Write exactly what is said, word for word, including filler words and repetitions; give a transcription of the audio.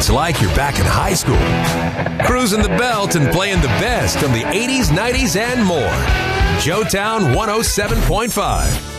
It's like you're back in high school, cruising the belt and playing the best of the eighties, nineties, and more. Joetown one oh seven point five.